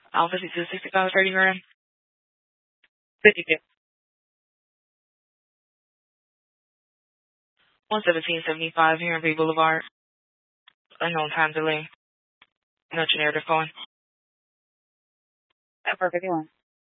Alpha 6265 30 grand. 52. 11775 here in B Boulevard. Unknown time delay. No generator phone. At 451.